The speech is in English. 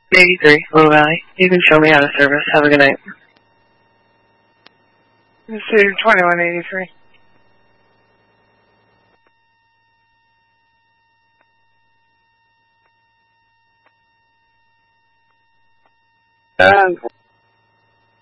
83, Little Valley. You can show me out of service. Have a good night. This is 2183.